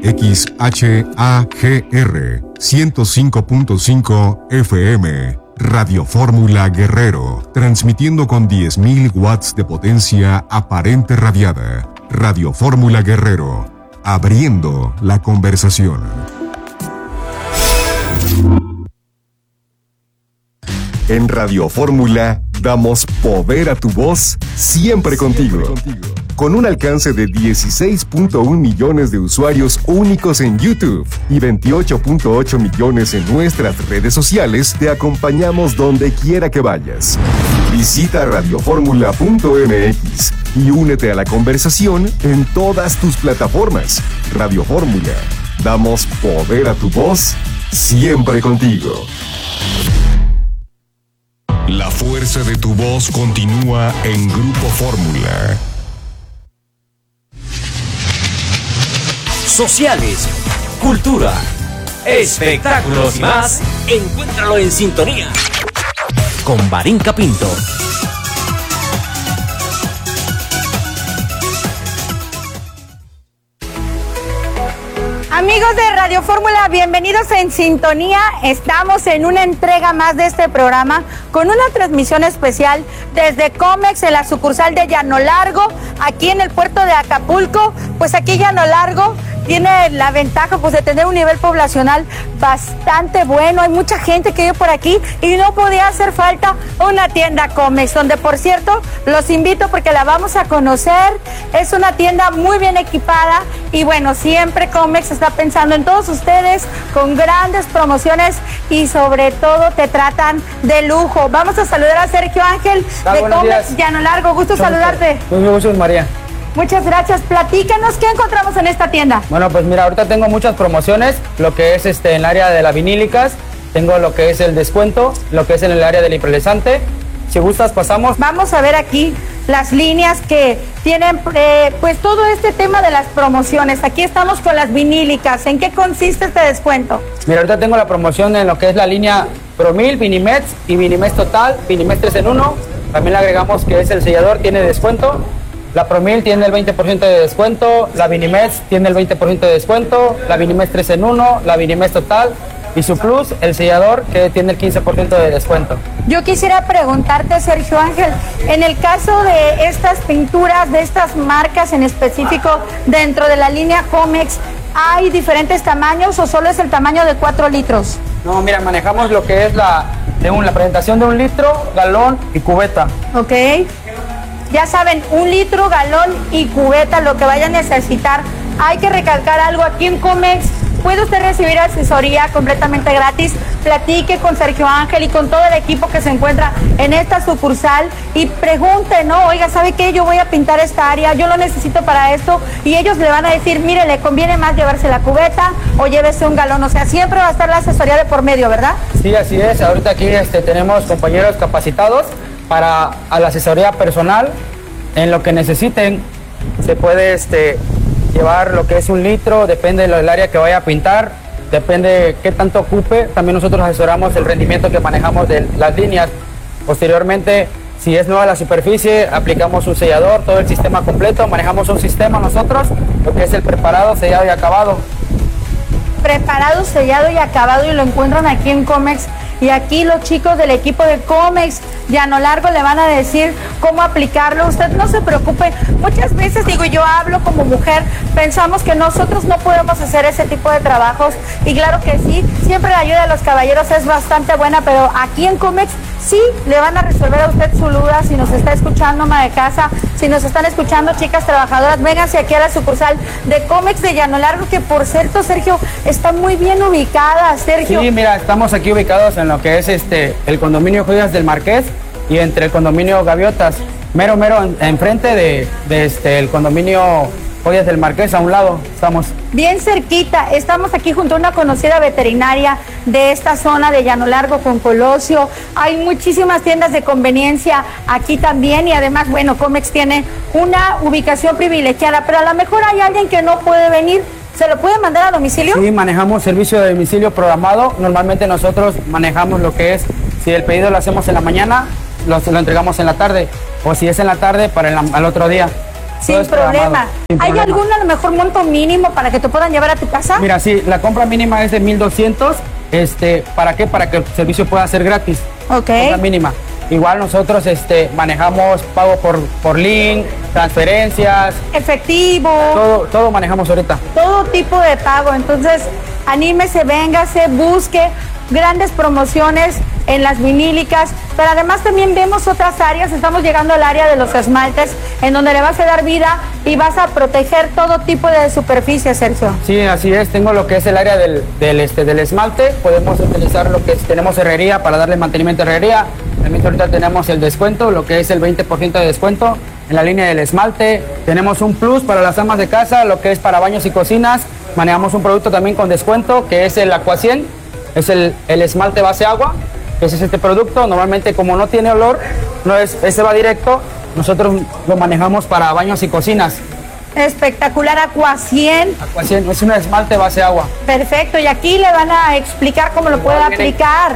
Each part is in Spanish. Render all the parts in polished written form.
XHAGR 105.5 FM. Radio Fórmula Guerrero, transmitiendo con 10.000 watts de potencia aparente radiada. Radio Fórmula Guerrero, abriendo la conversación. En Radio Fórmula damos poder a tu voz, siempre contigo. Con un alcance de 16.1 millones de usuarios únicos en YouTube y 28.8 millones en nuestras redes sociales, te acompañamos donde quiera que vayas. Visita radioformula.mx y únete a la conversación en todas tus plataformas. Radio Fórmula, damos poder a tu voz, siempre contigo. La fuerza de tu voz continúa en Grupo Fórmula. Sociales, cultura, espectáculos y más, encuéntralo en sintonía con Varinka Pinto. Amigos de Radio Fórmula, bienvenidos en sintonía. Estamos en una entrega más de este programa con una transmisión especial desde Comex en la sucursal de Llano Largo, aquí en el puerto de Acapulco. Pues aquí Llano Largo tiene la ventaja pues de tener un nivel poblacional bastante bueno. Hay mucha gente que vive por aquí y no podía hacer falta una tienda Comex, donde por cierto los invito porque la vamos a conocer. Es una tienda muy bien equipada y bueno, siempre Comex está pensando en todos ustedes con grandes promociones y sobre todo te tratan de lujo. Vamos a saludar a Sergio Ángel de Comex Llano Largo. Gusto saludarte. Muy gusto, María. Muchas gracias. Platícanos, ¿qué encontramos en esta tienda? Bueno, pues mira, ahorita tengo muchas promociones, lo que es en el área de las vinílicas, tengo lo que es el descuento, lo que es en el área del imprelesante. Si gustas, pasamos. Vamos a ver aquí las líneas que tienen, pues todo este tema de las promociones. Aquí estamos con las vinílicas. ¿En qué consiste este descuento? Mira, ahorita tengo la promoción en lo que es la línea Promil, Vinimex y Vinimex Total, Vinimex 3 en 1. También le agregamos que es el sellador, tiene descuento. La Promil tiene el 20% de descuento, la Vinimex tiene el 20% de descuento, la Vinimex 3 en 1, la Vinimex Total y su plus, el sellador, que tiene el 15% de descuento. Yo quisiera preguntarte, Sergio Ángel, en el caso de estas pinturas, de estas marcas en específico, dentro de la línea Comex, ¿hay diferentes tamaños o solo es el tamaño de 4 litros? No, mira, manejamos lo que es la presentación de 1 litro, galón y cubeta. Ok. Ya saben, 1 litro, galón y cubeta, lo que vaya a necesitar. Hay que recalcar algo aquí en Comex. Puede usted recibir asesoría completamente gratis. Platique con Sergio Ángel y con todo el equipo que se encuentra en esta sucursal y pregunte, ¿no? Oiga, ¿sabe qué? Yo voy a pintar esta área, yo lo necesito para esto. Y ellos le van a decir, mire, le conviene más llevarse la cubeta o llévese un galón. O sea, siempre va a estar la asesoría de por medio, ¿verdad? Sí, así es. Ahorita aquí tenemos compañeros capacitados para la asesoría personal. En lo que necesiten, se puede llevar lo que es 1 litro, depende del área que vaya a pintar, depende qué tanto ocupe. También nosotros asesoramos el rendimiento que manejamos de las líneas. Posteriormente, si es nueva la superficie, aplicamos un sellador, todo el sistema completo. Manejamos un sistema nosotros, lo que es el preparado, sellado y acabado. Preparado, sellado y acabado, y lo encuentran aquí en Comex. Y aquí los chicos del equipo de Comex Llano Largo le van a decir cómo aplicarlo. Usted no se preocupe. Muchas veces, digo, yo hablo como mujer, pensamos que nosotros no podemos hacer ese tipo de trabajos. Y claro que sí, siempre la ayuda de los caballeros es bastante buena, pero aquí en Comex sí le van a resolver a usted su duda. Si nos está escuchando, ama de casa, si nos están escuchando, chicas trabajadoras, vénganse aquí a la sucursal de Comex de Llano Largo, que por cierto, Sergio, está muy bien ubicada, Sergio. Sí, mira, estamos aquí ubicados en lo que es el condominio Joyas del Marqués y entre el condominio Gaviotas, mero enfrente de el condominio Joyas del Marqués, a un lado estamos. Bien cerquita, estamos aquí junto a una conocida veterinaria de esta zona de Llano Largo con Colosio. Hay muchísimas tiendas de conveniencia aquí también y además, bueno, Comex tiene una ubicación privilegiada, pero a lo mejor hay alguien que no puede venir. ¿Se lo puede mandar a domicilio? Sí, manejamos servicio de domicilio programado. Normalmente nosotros manejamos lo que es, si el pedido lo hacemos en la mañana, lo entregamos en la tarde, o si es en la tarde, para al otro día. Sin problema. ¿Hay algún a lo mejor monto mínimo para que te puedan llevar a tu casa? Mira, sí, la compra mínima es de 1,200. ¿Para qué? Para que el servicio pueda ser gratis. Ok. Compra mínima. Igual nosotros manejamos pago por link, transferencias. Efectivo. Todo manejamos ahorita. Todo tipo de pago. Entonces, anímese, véngase, busque grandes promociones en las vinílicas, pero además también vemos otras áreas. Estamos llegando al área de los esmaltes, en donde le vas a dar vida y vas a proteger todo tipo de superficie, Sergio. Sí, así es. Tengo lo que es el área del esmalte. Podemos utilizar lo que es, tenemos herrería para darle mantenimiento a herrería. También ahorita tenemos el descuento, lo que es el 20% de descuento en la línea del esmalte. Tenemos un plus para las amas de casa, lo que es para baños y cocinas. Manejamos un producto también con descuento, que es el Aqua 100. Es el esmalte base agua. Ese es este producto. Normalmente, como no tiene olor, ese va directo. Nosotros lo manejamos para baños y cocinas. Espectacular, Aqua 100. Aqua 100 es un esmalte base agua. Perfecto, y aquí le van a explicar cómo lo puede aplicar.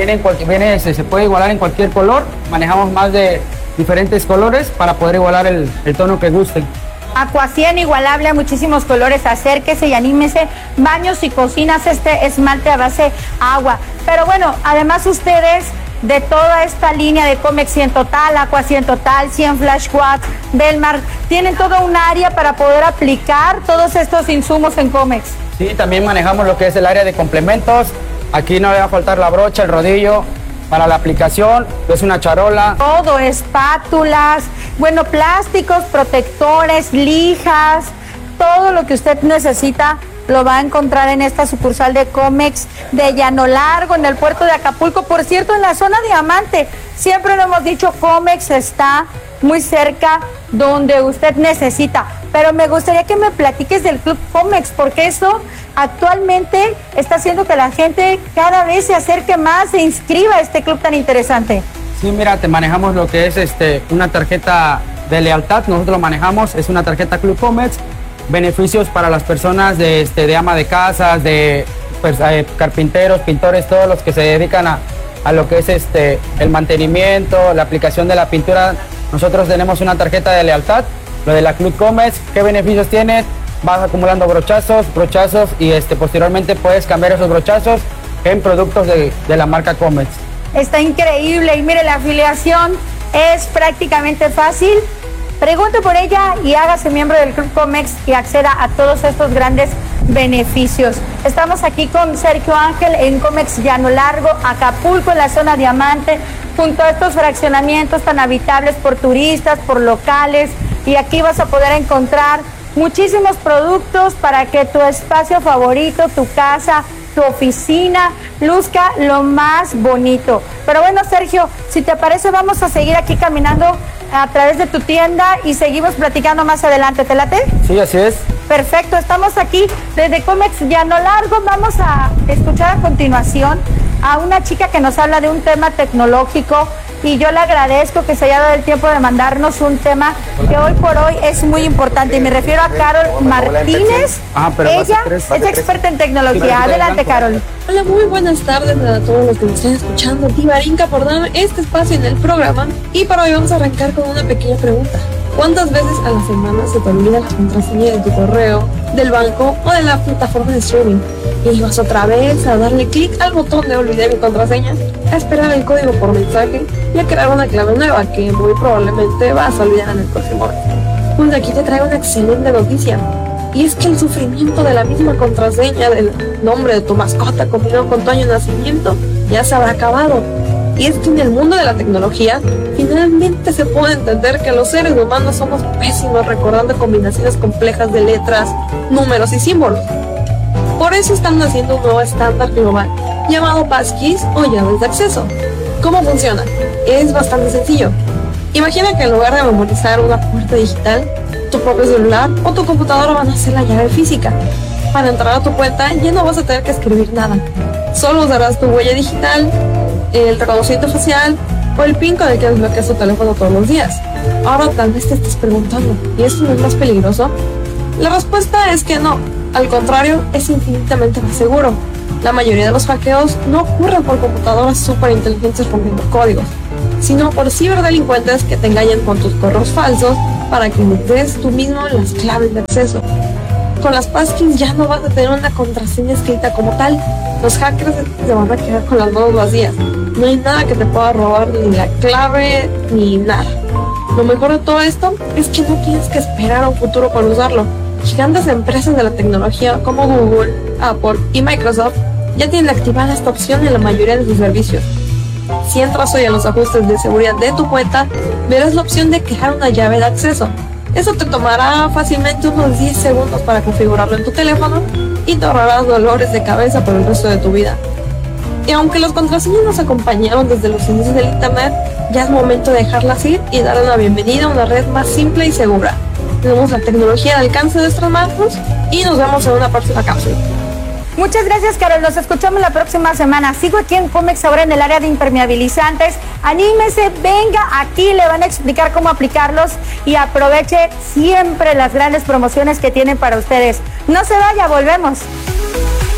Se puede igualar en cualquier color. Manejamos más de diferentes colores para poder igualar el tono que gusten. Aqua 100, igualable a muchísimos colores. Acérquese y anímese. Baños y cocinas, este esmalte a base agua. Pero bueno, además ustedes, de toda esta línea de Comex 100 Total, Aqua 100 Total, 100 Flash Quad, Belmar, tienen toda un área para poder aplicar todos estos insumos en Comex. Sí, también manejamos lo que es el área de complementos. Aquí no le va a faltar la brocha, el rodillo para la aplicación, es una charola. Todo, espátulas, bueno, plásticos, protectores, lijas, todo lo que usted necesita lo va a encontrar en esta sucursal de Comex de Llano Largo, en el puerto de Acapulco. Por cierto, en la zona Diamante, siempre lo hemos dicho, Comex está muy cerca donde usted necesita. Pero me gustaría que me platiques del Club Comex, porque eso actualmente está haciendo que la gente cada vez se acerque más, se inscriba a este club tan interesante. Sí, mira, te manejamos lo que es una tarjeta de lealtad. Nosotros lo manejamos, es una tarjeta Club Comex. Beneficios para las personas de ama de casas, de carpinteros, pintores, todos los que se dedican a lo que es el mantenimiento, la aplicación de la pintura. Nosotros tenemos una tarjeta de lealtad, lo de la Club Comex. ¿Qué beneficios tiene? Vas acumulando brochazos y posteriormente puedes cambiar esos brochazos en productos de la marca Comex. Está increíble, y mire, la afiliación es prácticamente fácil. Pregunte por ella y hágase miembro del Club Comex y acceda a todos estos grandes beneficios. Estamos aquí con Sergio Ángel en Comex Llano Largo, Acapulco, en la zona Diamante, junto a estos fraccionamientos tan habitables por turistas, por locales, y aquí vas a poder encontrar muchísimos productos para que tu espacio favorito, tu casa, tu oficina, luzca lo más bonito. Pero bueno, Sergio, si te parece, vamos a seguir aquí caminando a través de tu tienda y seguimos platicando más adelante. ¿Te late? Sí, así es. Perfecto, estamos aquí desde Comex Llano Largo. Vamos a escuchar a continuación a una chica que nos habla de un tema tecnológico, y yo le agradezco que se haya dado el tiempo de mandarnos un tema que hoy por hoy es muy importante, y me refiero a Carol Martínez. Ella es experta en tecnología. Adelante, Carol. Hola, muy buenas tardes a todos los que nos están escuchando. Barinka por darme este espacio en el programa, y para hoy vamos a arrancar con una pequeña pregunta. ¿Cuántas veces a la semana se te olvida la contraseña de tu correo, del banco o de la plataforma de streaming? Y vas otra vez a darle clic al botón de olvidar mi contraseña, a esperar el código por mensaje y a crear una clave nueva que muy probablemente vas a olvidar en el próximo mes. Pues aquí te traigo una excelente noticia. Y es que el sufrimiento de la misma contraseña del nombre de tu mascota combinado con tu año de nacimiento ya se habrá acabado. Y es que en el mundo de la tecnología finalmente se puede entender que los seres humanos somos pésimos recordando combinaciones complejas de letras, números y símbolos. Por eso están haciendo un nuevo estándar global llamado passkeys o llaves de acceso. ¿Cómo funciona? Es bastante sencillo. Imagina que en lugar de memorizar una puerta digital, tu propio celular o tu computadora van a ser la llave física. Para entrar a tu cuenta ya no vas a tener que escribir nada. Solo usarás tu huella digital, el reconocimiento facial o el PIN con el que desbloqueas tu teléfono todos los días. Ahora tal vez te estés preguntando, ¿y esto no es más peligroso? La respuesta es que no. Al contrario, es infinitamente más seguro. La mayoría de los hackeos no ocurren por computadoras súper inteligentes rompiendo códigos, sino por ciberdelincuentes que te engañan con tus correos falsos para que des tú mismo las claves de acceso. Con las passkeys ya no vas a tener una contraseña escrita como tal. Los hackers se van a quedar con las manos vacías. No hay nada que te pueda robar, ni la clave, ni nada. Lo mejor de todo esto es que no tienes que esperar a un futuro para usarlo. Gigantes empresas de la tecnología como Google, Apple y Microsoft ya tienen activada esta opción en la mayoría de sus servicios. Si entras hoy a los ajustes de seguridad de tu cuenta, verás la opción de crear una llave de acceso. Eso te tomará fácilmente unos 10 segundos para configurarlo en tu teléfono y te ahorrarás dolores de cabeza por el resto de tu vida. Y aunque las contraseñas nos acompañaron desde los inicios del internet, ya es momento de dejarlas ir y darle una bienvenida a una red más simple y segura. Tenemos la tecnología al alcance de nuestras manos y nos vemos en una próxima cápsula. Muchas gracias, Carol. Nos escuchamos la próxima semana. Sigo aquí en Comex ahora en el área de impermeabilizantes. Anímese, venga aquí, le van a explicar cómo aplicarlos y aproveche siempre las grandes promociones que tienen para ustedes. No se vaya, volvemos.